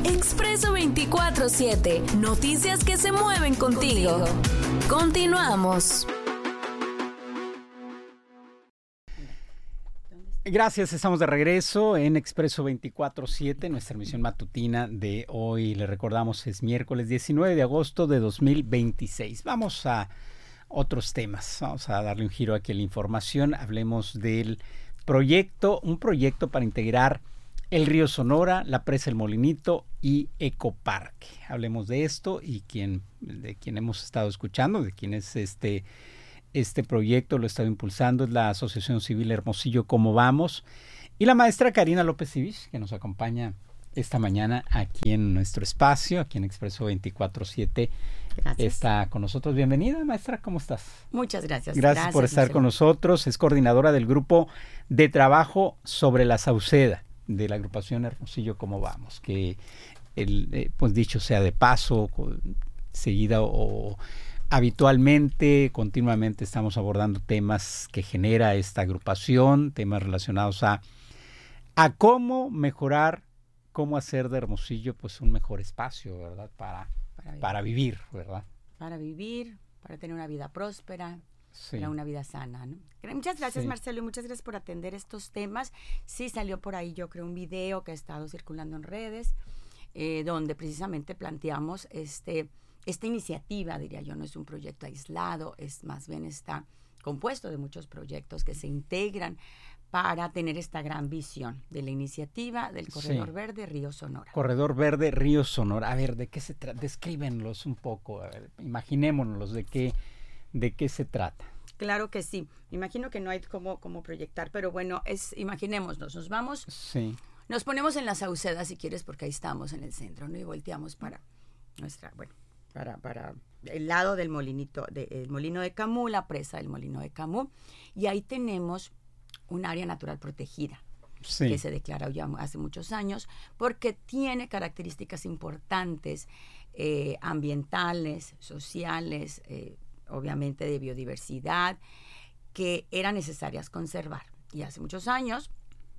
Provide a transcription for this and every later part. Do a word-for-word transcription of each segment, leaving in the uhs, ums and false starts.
Expreso veinticuatro siete. Noticias que se mueven contigo. Continuamos. Gracias, estamos de regreso en Expreso veinticuatro siete, nuestra emisión matutina de hoy. Le recordamos, es miércoles diecinueve de agosto de dos mil veintiséis. Vamos a otros temas, vamos a darle un giro aquí a la información. Hablemos del proyecto, un proyecto para integrar el río Sonora, la presa El Molinito y Ecoparque. Hablemos de esto y quien, de quien hemos estado escuchando, de quien es este... Este proyecto lo ha estado impulsando, es la Asociación Civil Hermosillo Cómo Vamos, y la maestra Karina López Civich, que nos acompaña esta mañana aquí en nuestro espacio, aquí en Expreso veinticuatro siete. Gracias. Está con nosotros. Bienvenida, maestra, ¿cómo estás? Muchas gracias. Gracias, gracias por estar Marcelo. Con nosotros. Es coordinadora del grupo de trabajo sobre la Sauceda, de la agrupación Hermosillo Cómo Vamos, que, el, eh, pues dicho sea de paso, seguida o... Habitualmente, continuamente estamos abordando temas que genera esta agrupación, temas relacionados a, a cómo mejorar, cómo hacer de Hermosillo pues un mejor espacio, ¿verdad? Para, para, vivir. para vivir, ¿verdad? Para vivir, para tener una vida próspera, sí. para una vida sana, ¿no? Muchas gracias, sí. Marcelo, y muchas gracias por atender estos temas. Sí salió por ahí, yo creo, un video que ha estado circulando en redes, eh, donde precisamente planteamos este... Esta iniciativa, diría yo, no es un proyecto aislado, es más bien está compuesto de muchos proyectos que se integran para tener esta gran visión de la iniciativa del Corredor sí. Verde Río Sonora. Corredor Verde Río Sonora. A ver, ¿de qué se trata? Descríbenlos un poco, a ver, imaginémonos de qué, de qué se trata. Claro que sí. Imagino que no hay cómo, cómo proyectar, pero bueno, es imaginémonos, nos vamos, sí. nos ponemos en la Sauceda, si quieres, porque ahí estamos en el centro, ¿no? Y volteamos para nuestra, bueno, Para, para el lado del molinito, de, el molino de Camus, la presa del molino de Camus, y ahí tenemos un área natural protegida, sí. que se declaró ya hace muchos años, porque tiene características importantes, eh, ambientales, sociales, eh, obviamente de biodiversidad, que eran necesarias conservar. Y hace muchos años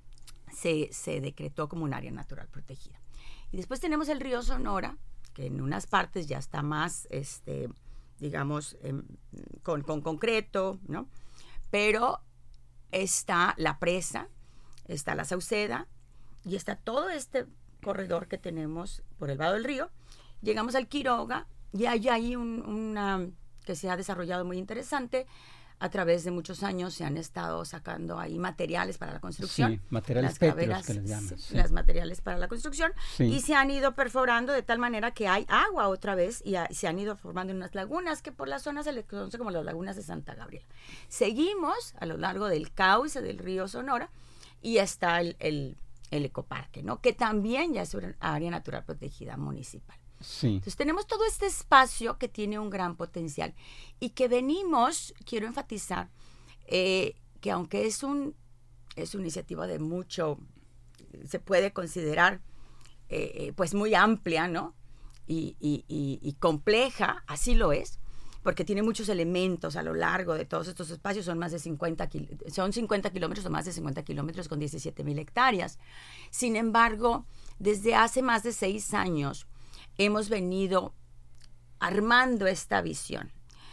se, se decretó como un área natural protegida. Y después tenemos el río Sonora, que en unas partes ya está más, este, digamos, eh, con, con concreto, ¿no? Pero está la presa, está la Sauceda y está todo este corredor que tenemos por el lado del río. Llegamos al Quiroga y hay ahí un, una que se ha desarrollado muy interesante. A través de muchos años se han estado sacando ahí materiales para la construcción. Sí, materiales las pétreos caveras, que les llaman. Sí. Las materiales para la construcción. Sí. Y se han ido perforando de tal manera que hay agua otra vez y a, se han ido formando unas lagunas que por la zona se les conoce como las lagunas de Santa Gabriela. Seguimos a lo largo del cauce del río Sonora y está el, el, el Ecoparque, ¿no? Que también ya es una área natural protegida municipal. Sí. Entonces tenemos todo este espacio que tiene un gran potencial y que venimos, quiero enfatizar, eh, que aunque es un es una iniciativa de mucho, se puede considerar eh, eh, pues muy amplia, ¿no? Y, y, y, y compleja, así lo es, porque tiene muchos elementos a lo largo de todos estos espacios, son más de cincuenta, son cincuenta kilómetros o más de cincuenta kilómetros con diecisiete mil hectáreas. Sin embargo, desde hace más de seis años, hemos venido armando esta visión,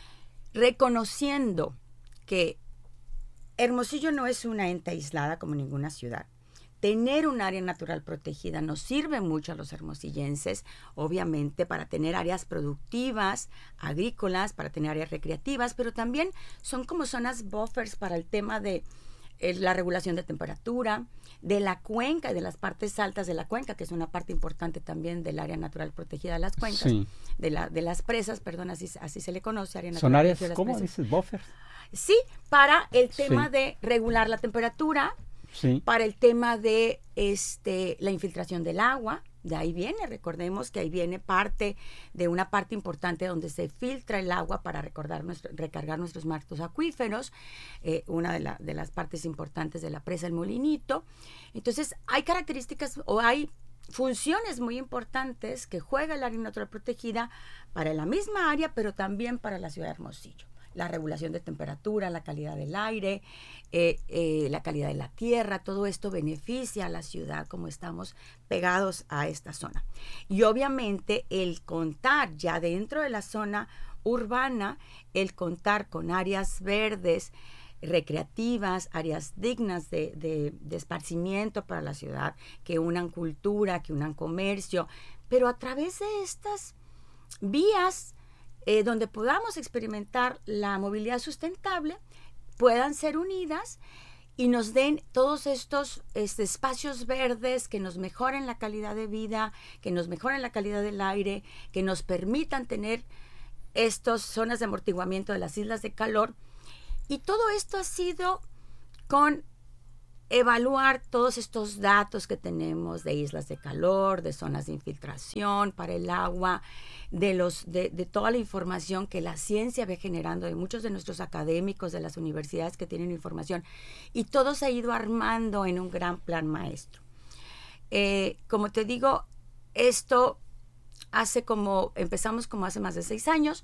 reconociendo que Hermosillo no es una ente aislada como ninguna ciudad. Tener un área natural protegida nos sirve mucho a los hermosillenses, obviamente, para tener áreas productivas, agrícolas, para tener áreas recreativas, pero también son como zonas buffers para el tema de eh, la regulación de temperatura, de la cuenca y de las partes altas de la cuenca, que es una parte importante también del área natural protegida de las cuencas, sí. de, la, de las presas, perdón, así, así se le conoce. Área ¿Son natural áreas, cómo dices, buffers? Sí, para el tema sí. de regular la temperatura, sí. para el tema de este la infiltración del agua, de ahí viene, recordemos que ahí viene parte de una parte importante donde se filtra el agua para recordar nuestro, recargar nuestros mantos acuíferos, eh, una de, la, de las partes importantes de la presa El Molinito. Entonces, hay características o hay funciones muy importantes que juega el área natural protegida para la misma área, pero también para la ciudad de Hermosillo. la regulación de temperatura, la calidad del aire, eh, eh, la calidad de la tierra, todo esto beneficia a la ciudad como estamos pegados a esta zona. Y obviamente el contar ya dentro de la zona urbana, el contar con áreas verdes, recreativas, áreas dignas de, de, de esparcimiento para la ciudad, que unan cultura, que unan comercio, pero a través de estas vías eh, donde podamos experimentar la movilidad sustentable, puedan ser unidas y nos den todos estos este, espacios verdes que nos mejoren la calidad de vida, que nos mejoren la calidad del aire, que nos permitan tener estas zonas de amortiguamiento de las islas de calor. Y todo esto ha sido con evaluar todos estos datos que tenemos de islas de calor, de zonas de infiltración para el agua, de, los, de, de toda la información que la ciencia ve generando, de muchos de nuestros académicos de las universidades que tienen información. Y todo se ha ido armando en un gran plan maestro. Eh, como te digo, esto hace como, empezamos como hace más de seis años.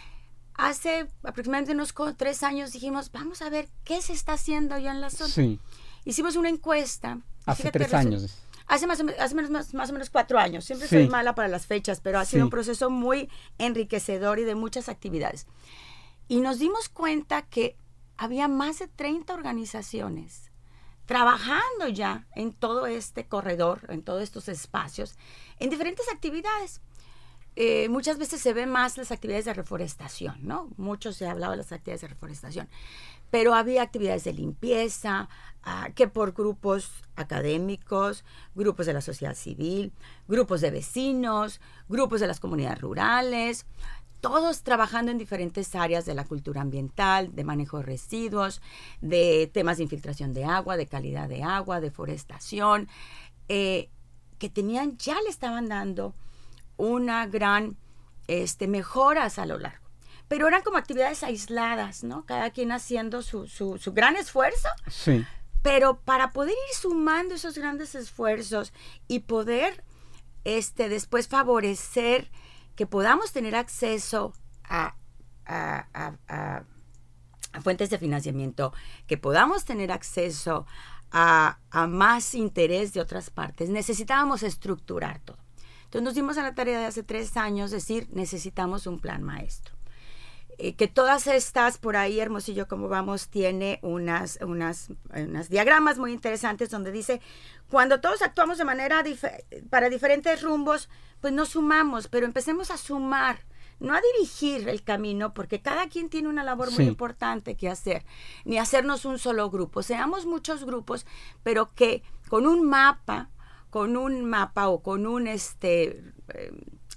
Hace aproximadamente unos tres años dijimos, vamos a ver qué se está haciendo ya en la zona. Sí. Hicimos una encuesta. Hace Fíjate, tres años. Hace más o, menos, hace menos, más, más o menos cuatro años. Siempre Sí. soy mala para las fechas, pero ha sido Sí. un proceso muy enriquecedor y de muchas actividades. Y nos dimos cuenta que había más de treinta organizaciones trabajando ya en todo este corredor, en todos estos espacios, en diferentes actividades. Eh, muchas veces se ven más las actividades de reforestación, ¿no? Mucho se ha hablado de las actividades de reforestación, pero había actividades de limpieza, uh, que por grupos académicos, grupos de la sociedad civil, grupos de vecinos, grupos de las comunidades rurales, todos trabajando en diferentes áreas de la cultura ambiental, de manejo de residuos, de temas de infiltración de agua, de calidad de agua, de forestación, eh, que tenían, ya le estaban dando una gran este, mejoras a lo largo. Pero eran como actividades aisladas, ¿no? Cada quien haciendo su, su, su gran esfuerzo. Sí. Pero para poder ir sumando esos grandes esfuerzos y poder este, después favorecer que podamos tener acceso a, a, a, a, a fuentes de financiamiento, que podamos tener acceso a, a más interés de otras partes, necesitábamos estructurar todo. Entonces nos dimos a la tarea de hace tres años decir, necesitamos un plan maestro. Eh, que todas estas, por ahí Hermosillo, como vamos, tiene unas, unas, unas diagramas muy interesantes donde dice, cuando todos actuamos de manera dif- para diferentes rumbos, pues nos sumamos, pero empecemos a sumar, no a dirigir el camino, porque cada quien tiene una labor muy Sí. importante que hacer, ni hacernos un solo grupo, seamos muchos grupos, pero que con un mapa, con un mapa o con un este eh,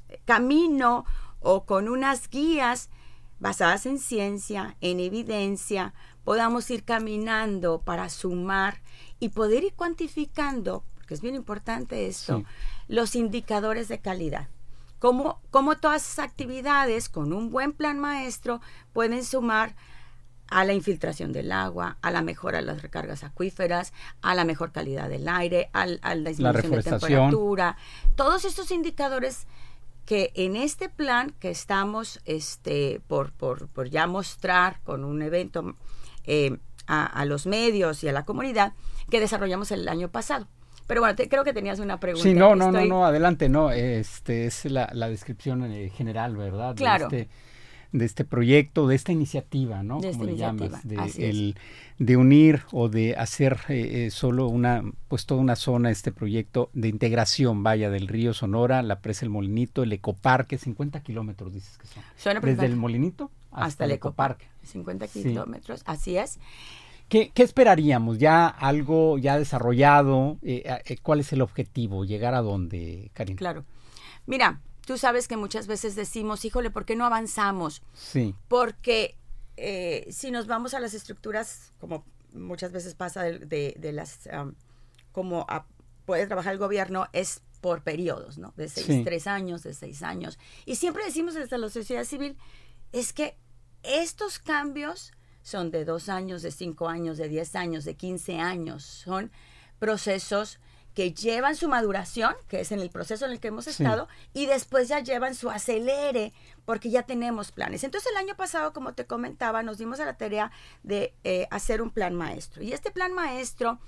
camino o con unas guías basadas en ciencia, en evidencia, podamos ir caminando para sumar y poder ir cuantificando, porque es bien importante esto, Sí. los indicadores de calidad. Cómo, cómo todas esas actividades con un buen plan maestro pueden sumar a la infiltración del agua, a la mejora de las recargas acuíferas, a la mejor calidad del aire, al, a la disminución de reforestación. temperatura. Todos estos indicadores que en este plan que estamos este, por, por, por ya mostrar con un evento eh, a, a los medios y a la comunidad que desarrollamos el año pasado. Pero bueno, te, creo que tenías una pregunta. Sí, no, no, Estoy... no, no, adelante, no, este es la, la descripción eh, general, ¿verdad? Claro. De este, de este proyecto, de esta iniciativa, ¿no? De Como esta le iniciativa, llamas, de, así es. el, de unir o de hacer eh, eh, solo una, pues toda una zona, este proyecto de integración, vaya, del río Sonora, la presa El Molinito, el ecoparque, cincuenta kilómetros dices que son. Suena Desde perfecto. el Molinito hasta, hasta el ecoparque. cincuenta Sí. kilómetros, así es. ¿Qué, ¿Qué esperaríamos? ¿Ya algo ya desarrollado? Eh, eh, ¿Cuál es el objetivo? ¿Llegar a dónde, Karina? Claro. Mira, tú sabes que muchas veces decimos, híjole, ¿por qué no avanzamos? Sí, Porque eh, si nos vamos a las estructuras, como muchas veces pasa de, de, de las, um, como a, puede trabajar el gobierno, es por periodos, ¿no? De seis, Sí. tres años, de seis años. Y siempre decimos desde la sociedad civil, es que estos cambios son de dos años, de cinco años, de diez años, de quince años. Son procesos que llevan su maduración, que es en el proceso en el que hemos Sí. estado, y después ya llevan su acelere, porque ya tenemos planes. Entonces el año pasado, como te comentaba, nos dimos a la tarea de eh, hacer un plan maestro. Y este plan maestro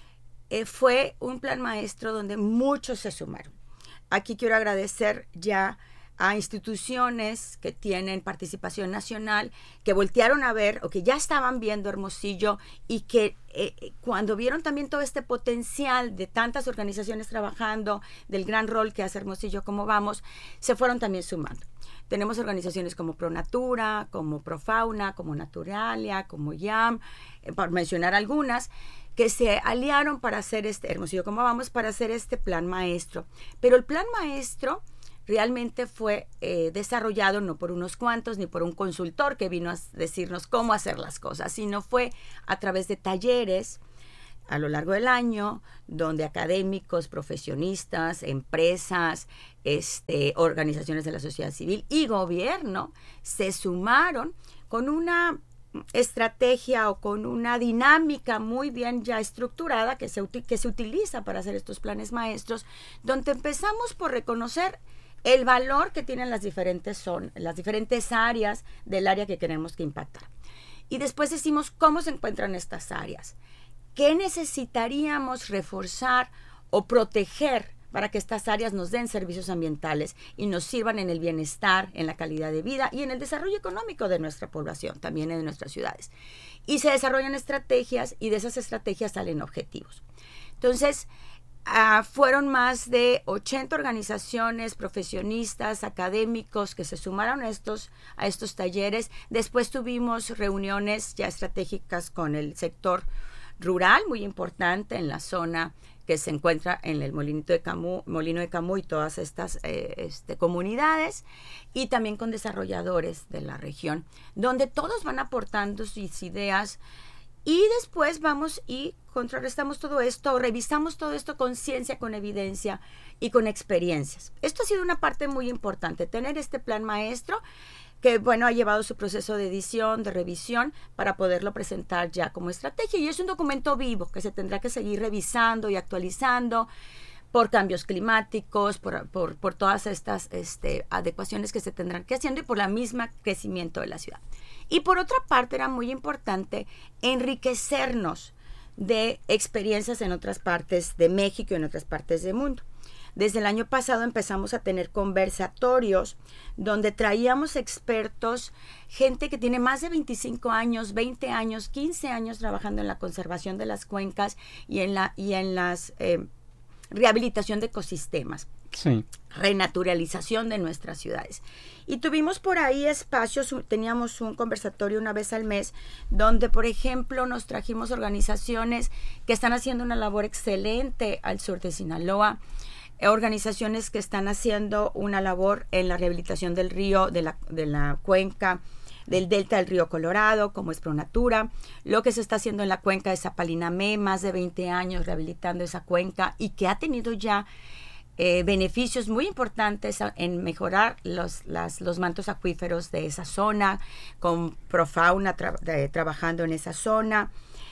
eh, fue un plan maestro donde muchos se sumaron. Aquí quiero agradecer ya a instituciones que tienen participación nacional, que voltearon a ver o que ya estaban viendo Hermosillo y que eh, cuando vieron también todo este potencial de tantas organizaciones trabajando, del gran rol que hace Hermosillo como vamos, se fueron también sumando. Tenemos organizaciones como ProNatura, como Profauna, como Naturalia, como I A M, eh, para mencionar algunas, que se aliaron para hacer este, Hermosillo como vamos, para hacer este plan maestro. Pero el plan maestro realmente fue eh, desarrollado no por unos cuantos ni por un consultor que vino a decirnos cómo hacer las cosas, sino fue a través de talleres a lo largo del año, donde académicos, profesionistas, empresas, este, organizaciones de la sociedad civil y gobierno se sumaron con una estrategia o con una dinámica muy bien ya estructurada que se, que se utiliza para hacer estos planes maestros, donde empezamos por reconocer el valor que tienen las diferentes, son, las diferentes áreas del área que queremos que impactar. Y después decimos cómo se encuentran estas áreas, qué necesitaríamos reforzar o proteger para que estas áreas nos den servicios ambientales y nos sirvan en el bienestar, en la calidad de vida y en el desarrollo económico de nuestra población, también en nuestras ciudades. Y se desarrollan estrategias y de esas estrategias salen objetivos. Entonces, Uh, fueron más de ochenta organizaciones, profesionistas, académicos que se sumaron a estos, a estos talleres. Después tuvimos reuniones ya estratégicas con el sector rural, muy importante en la zona que se encuentra en el Molinito de Camus, Molino de Camus y todas estas eh, este, comunidades, y también con desarrolladores de la región, donde todos van aportando sus ideas. Y después vamos y contrarrestamos todo esto, revisamos todo esto con ciencia, con evidencia y con experiencias. Esto ha sido una parte muy importante, tener este plan maestro que, bueno, ha llevado su proceso de edición, de revisión, para poderlo presentar ya como estrategia. Y es un documento vivo que se tendrá que seguir revisando y actualizando por cambios climáticos, por, por, por todas estas este, adecuaciones que se tendrán que haciendo y por la misma crecimiento de la ciudad. Y por otra parte era muy importante enriquecernos de experiencias en otras partes de México y en otras partes del mundo. Desde el año pasado empezamos a tener conversatorios donde traíamos expertos, gente que tiene más de veinticinco años, veinte años, quince años trabajando en la conservación de las cuencas y en la y en las eh, rehabilitación de ecosistemas. Sí. Renaturalización de nuestras ciudades. Y tuvimos por ahí espacios, teníamos un conversatorio una vez al mes, donde, por ejemplo, nos trajimos organizaciones que están haciendo una labor excelente al sur de Sinaloa, eh, organizaciones que están haciendo una labor en la rehabilitación del río, de la, de la cuenca, del delta del río Colorado, como es ProNatura, lo que se está haciendo en la cuenca de Zapalinamé, más de veinte años rehabilitando esa cuenca y que ha tenido ya Eh, beneficios muy importantes a, en mejorar los, las, los mantos acuíferos de esa zona, con Profauna tra de, trabajando en esa zona,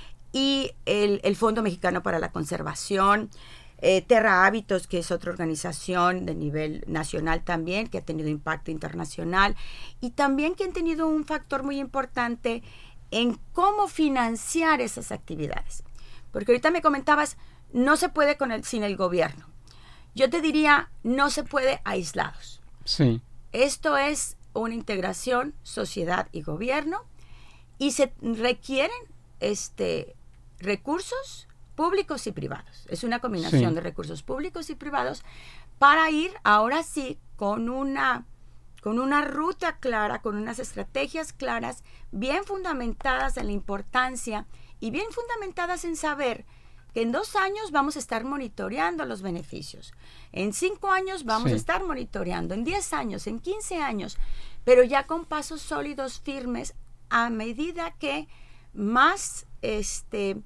y el, el Fondo Mexicano para la Conservación, eh, Terra Hábitos, que es otra organización de nivel nacional también, que ha tenido impacto internacional, y también que han tenido un factor muy importante en cómo financiar esas actividades. Porque ahorita me comentabas, no se puede con el, sin el gobierno. Yo te diría, no se puede aislados. Sí. Esto es una integración sociedad y gobierno y se requieren este, recursos públicos y privados. Es una combinación sí. de recursos públicos y privados para ir ahora sí con una, con una ruta clara, con unas estrategias claras, bien fundamentadas en la importancia y bien fundamentadas en saber que en dos años vamos a estar monitoreando los beneficios, en cinco años vamos sí. a estar monitoreando, en diez años, en quince años, pero ya con pasos sólidos, firmes, a medida que más este,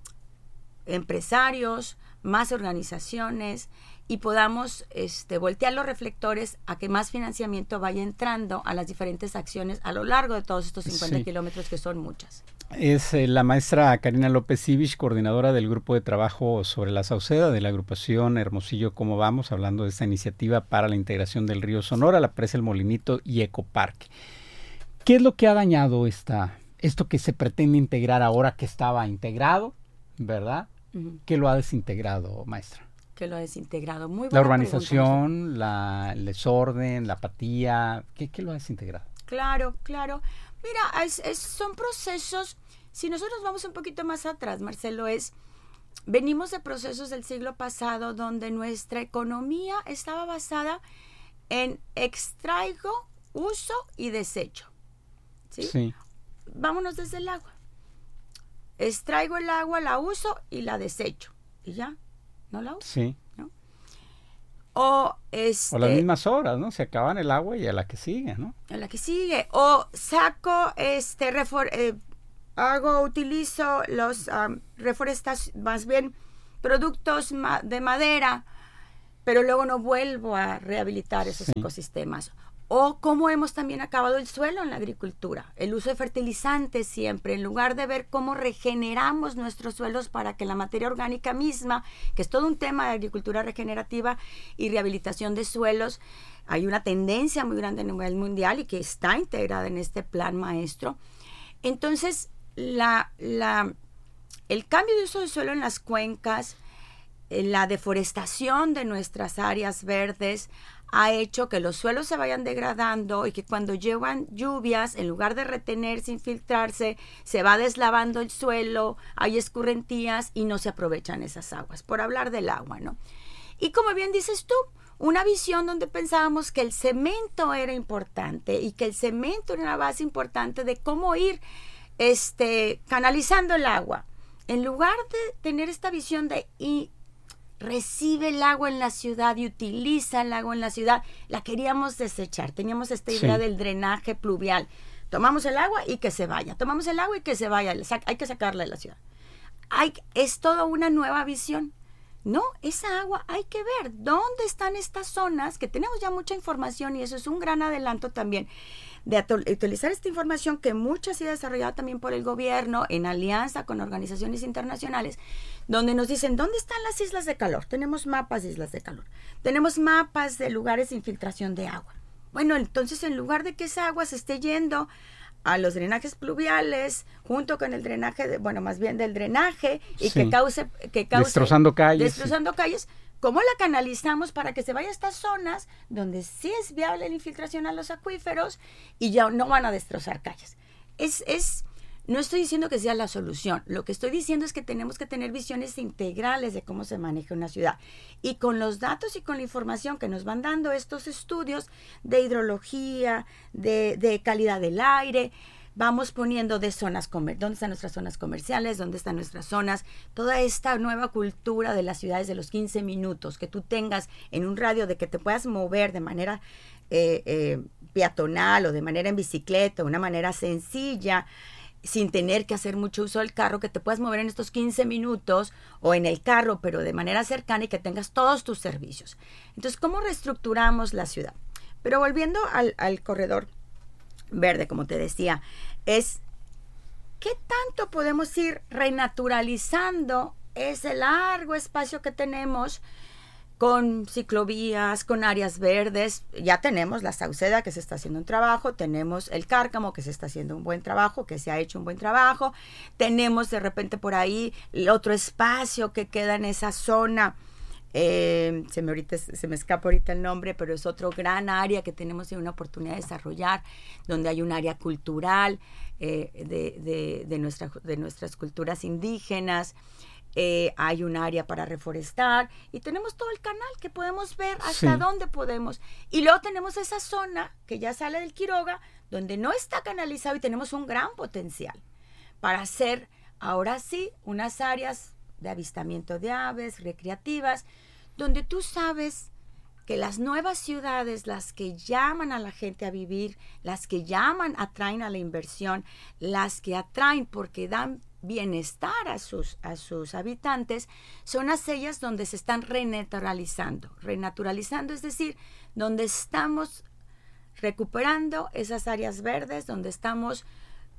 empresarios, más organizaciones y podamos este, voltear los reflectores a que más financiamiento vaya entrando a las diferentes acciones a lo largo de todos estos cincuenta sí. kilómetros, que son muchas. Es eh, la maestra Karina López Ivich, coordinadora del grupo de trabajo sobre la Sauceda de la agrupación Hermosillo Cómo Vamos, hablando de esta iniciativa para la integración del río Sonora, la presa El Molinito y Ecoparque. ¿Qué es lo que ha dañado esta, esto que se pretende integrar ahora que estaba integrado, verdad? Uh-huh. ¿Qué lo ha desintegrado, maestra? Que lo ha desintegrado. Muy buena la urbanización, la, el desorden, la apatía, ¿qué, qué lo ha desintegrado? Claro, claro. Mira, es, es, son procesos, si nosotros vamos un poquito más atrás, Marcelo, es, venimos de procesos del siglo pasado donde nuestra economía estaba basada en extraigo, uso y desecho. ¿Sí? Sí. Vámonos desde el agua. Extraigo el agua, la uso y la desecho. Y ya, ¿no la uso? Sí. ¿No? O, este, o las mismas horas, ¿no? Se acaban el agua y a la que sigue, ¿no? A la que sigue. O saco, este, refor eh, hago, utilizo los um, reforestas, más bien productos ma de madera, pero luego no vuelvo a rehabilitar esos sí. ecosistemas. O cómo hemos también acabado el suelo en la agricultura, el uso de fertilizantes siempre, en lugar de ver cómo regeneramos nuestros suelos para que la materia orgánica misma, que es todo un tema de agricultura regenerativa y rehabilitación de suelos, hay una tendencia muy grande a nivel mundial y que está integrada en este plan maestro. Entonces, la, la, el cambio de uso de suelo en las cuencas, la deforestación de nuestras áreas verdes, ha hecho que los suelos se vayan degradando y que cuando llegan lluvias, en lugar de retenerse, infiltrarse, se va deslavando el suelo, hay escurrentías y no se aprovechan esas aguas, por hablar del agua, ¿no? Y como bien dices tú, una visión donde pensábamos que el cemento era importante y que el cemento era una base importante de cómo ir este, canalizando el agua. En lugar de tener esta visión de y recibe el agua en la ciudad y utiliza el agua en la ciudad, la queríamos desechar. Teníamos esta idea sí. del drenaje pluvial. Tomamos el agua y que se vaya. Tomamos el agua y que se vaya. Hay que sacarla de la ciudad. Hay, es toda una nueva visión. No, esa agua hay que ver dónde están estas zonas, que tenemos ya mucha información y eso es un gran adelanto también de utilizar esta información que mucha ha sido desarrollada también por el gobierno en alianza con organizaciones internacionales, donde nos dicen dónde están las islas de calor. Tenemos mapas de islas de calor, tenemos mapas de lugares de infiltración de agua. Bueno, entonces en lugar de que esa agua se esté yendo a los drenajes pluviales, junto con el drenaje, de, bueno, más bien del drenaje, y sí. que cause... que cause destrozando calles. Destrozando sí. calles. ¿Cómo la canalizamos para que se vaya a estas zonas donde sí es viable la infiltración a los acuíferos y ya no van a destrozar calles? Es, es, no estoy diciendo que sea la solución. Lo que estoy diciendo es que tenemos que tener visiones integrales de cómo se maneja una ciudad. Y con los datos y con la información que nos van dando estos estudios de hidrología, de, de calidad del aire, vamos poniendo de zonas, comer dónde están nuestras zonas comerciales, dónde están nuestras zonas, toda esta nueva cultura de las ciudades de los quince minutos, que tú tengas en un radio de que te puedas mover de manera eh, eh, peatonal o de manera en bicicleta, de una manera sencilla, sin tener que hacer mucho uso del carro, que te puedas mover en estos quince minutos o en el carro, pero de manera cercana y que tengas todos tus servicios. Entonces, ¿cómo reestructuramos la ciudad? Pero volviendo al, al corredor verde, como te decía, es ¿qué tanto podemos ir renaturalizando ese largo espacio que tenemos con ciclovías, con áreas verdes? Ya tenemos la Sauceda, que se está haciendo un trabajo, tenemos el Cárcamo, que se está haciendo un buen trabajo, que se ha hecho un buen trabajo, tenemos de repente por ahí el otro espacio que queda en esa zona. Eh, se, me ahorita, se me escapa ahorita el nombre, pero es otro gran área que tenemos una oportunidad de desarrollar, donde hay un área cultural eh, de, de, de, nuestra, de nuestras culturas indígenas, eh, hay un área para reforestar y tenemos todo el canal que podemos ver hasta sí. dónde podemos. Y luego tenemos esa zona que ya sale del Quiroga, donde no está canalizado y tenemos un gran potencial para hacer, ahora sí, unas áreas de avistamiento de aves, recreativas, donde tú sabes que las nuevas ciudades, las que llaman a la gente a vivir, las que llaman, atraen a la inversión, las que atraen porque dan bienestar a sus, a sus habitantes, son aquellas donde se están renaturalizando. Renaturalizando, es decir, donde estamos recuperando esas áreas verdes, donde estamos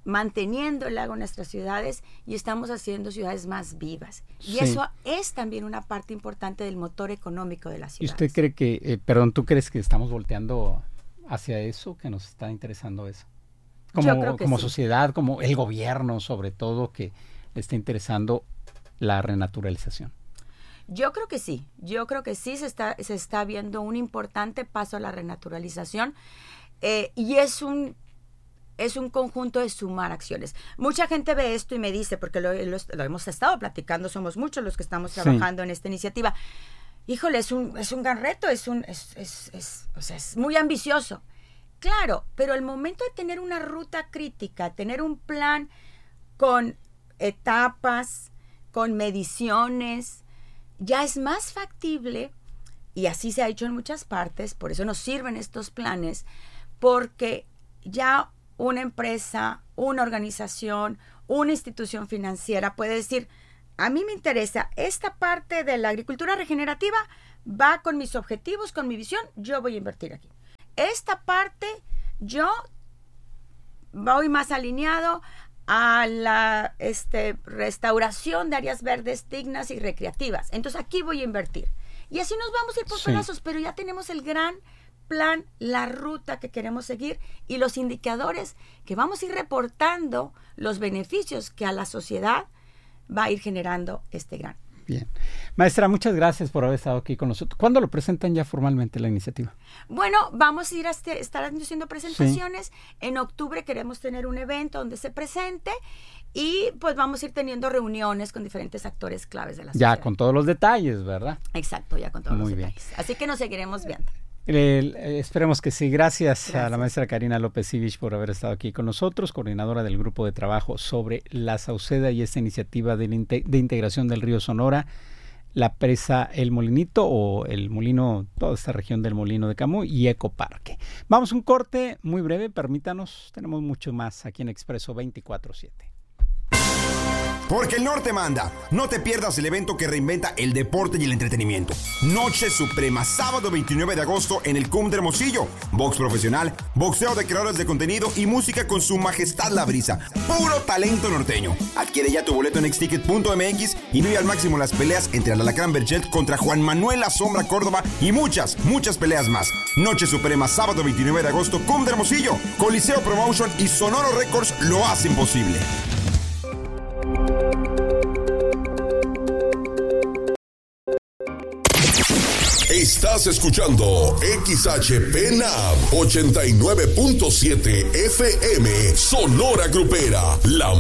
manteniendo el lago en nuestras ciudades y estamos haciendo ciudades más vivas. Y Sí. eso es también una parte importante del motor económico de las ¿Y ciudades. usted cree que, eh, perdón, tú crees que estamos volteando hacia eso, que nos está interesando eso? Como, Yo creo que como sí. sociedad, como el gobierno, sobre todo, que le está interesando la renaturalización. Yo creo que sí, yo creo que sí se está, se está viendo un importante paso a la renaturalización eh, y es un, es un conjunto de sumar acciones. Mucha gente ve esto y me dice, porque lo, lo, lo hemos estado platicando, somos muchos los que estamos Sí. trabajando en esta iniciativa. Híjole, es un, es un gran reto, es, un, es, es, es, o sea, es muy ambicioso. Claro, pero el momento de tener una ruta crítica, tener un plan con etapas, con mediciones, ya es más factible, y así se ha hecho en muchas partes, por eso nos sirven estos planes, porque ya una empresa, una organización, una institución financiera puede decir, a mí me interesa esta parte de la agricultura regenerativa, va con mis objetivos, con mi visión, yo voy a invertir aquí. Esta parte, yo voy más alineado a la este, restauración de áreas verdes dignas y recreativas. Entonces aquí voy a invertir. Y así nos vamos a ir por Sí. pedazos, pero ya tenemos el gran plan, la ruta que queremos seguir y los indicadores que vamos a ir reportando los beneficios que a la sociedad va a ir generando este gran. Bien. Maestra, muchas gracias por haber estado aquí con nosotros. ¿Cuándo lo presentan ya formalmente la iniciativa? Bueno, vamos a ir a este, estar haciendo presentaciones. Sí. En octubre queremos tener un evento donde se presente y pues vamos a ir teniendo reuniones con diferentes actores claves de la sociedad. Ya con todos los detalles, ¿verdad? Exacto, ya con todos Muy los bien. detalles. Así que nos seguiremos viendo. Eh, eh, esperemos que sí. Gracias, Gracias a la maestra Karina López Ivich por haber estado aquí con nosotros, coordinadora del grupo de trabajo sobre la Sauceda y esta iniciativa de, inte de integración del río Sonora, la presa El Molinito o el molino, toda esta región del Molino de Camuy y Ecoparque. Vamos a un corte muy breve, permítanos, tenemos mucho más aquí en Expreso veinticuatro siete. Porque el norte manda. No te pierdas el evento que reinventa el deporte y el entretenimiento. Noche Suprema, sábado veintinueve de agosto en el C U M de Hermosillo. Box profesional, boxeo de creadores de contenido y música con su majestad La Brisa. Puro talento norteño. Adquiere ya tu boleto en exticket punto m x y vive al máximo las peleas entre el Alacrán Berchet contra Juan Manuel La Sombra Córdoba y muchas, muchas peleas más. Noche Suprema, sábado veintinueve de agosto, C U M de Hermosillo. Coliseo Promotion y Sonoro Records lo hacen posible. Estás escuchando X H P N A M ochenta y nueve punto siete F M Sonora Grupera, la